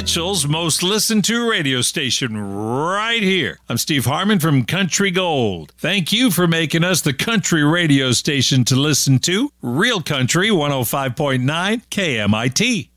Mitchell's most listened to radio station right here. I'm Steve Harmon from Country Gold. Thank you for making us the country radio station to listen to. Real Country 105.9 KMIT.